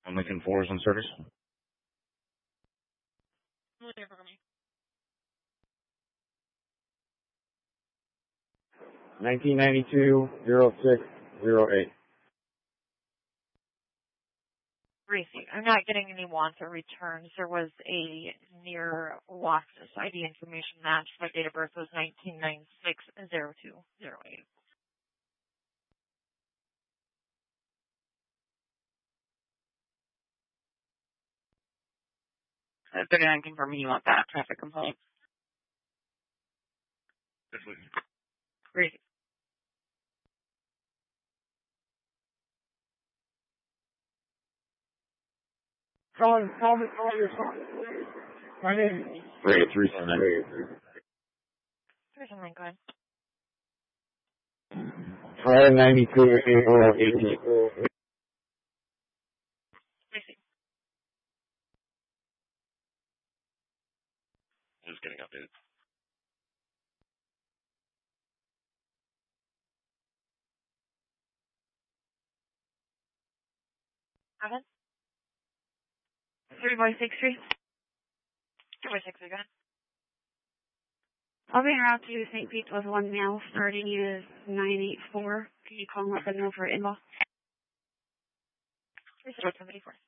Lincoln 4 is in service. 1992-06-08. Racing. I'm not getting any wants or returns. There was a near Loxus ID information match. My date of birth was 1996-02-08. 39 confirming you want that traffic complaint. Great. Call your phone. My name is 379. 379, go ahead. Friday 92-18. Just getting updated. Go ahead. 3-by-6-3. 2-by-6, go ahead. I'll be en route to St. Pete with one male. Starting is 984. Can you call and let them know for inbox? 374.